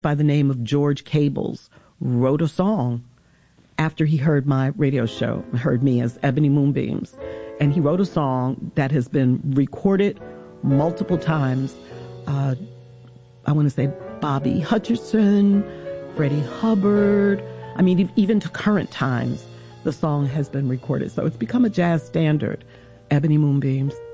by the name of George Cables wrote a song after he heard my radio show, heard me as Ebony Moonbeams. And he wrote a song that has been recorded multiple times. I want to say Bobby Hutcherson, Freddie Hubbard. I mean, even to current times, the song has been recorded. So it's become a jazz standard, Ebony Moonbeams.